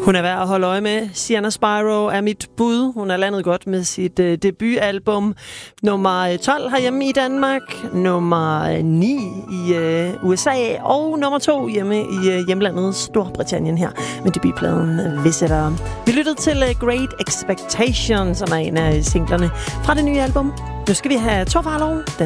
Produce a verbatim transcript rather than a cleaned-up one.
Hun er værd at holde øje med. Sienna Spyro er mit bud. Hun er landet godt med sit øh, debutalbum. Nummer tolv herhjemme i Danmark. Nummer ni i øh, U S A. Og nummer to hjemme i øh, hjemlandet Storbritannien her. Med debutpladen Visitor. Vi lyttede til øh, Great Expectations, som er en af singlerne fra det nye album. Nu skal vi have Tove Harlov. Den